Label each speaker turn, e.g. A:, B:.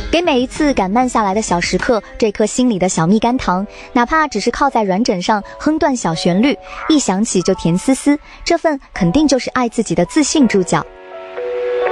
A: 给每一次赶慢下来的小时刻这颗心里的小蜜柑糖，哪怕只是靠在软枕上哼段小旋律，一想起就甜丝丝，这份肯定就是爱自己的自信注脚。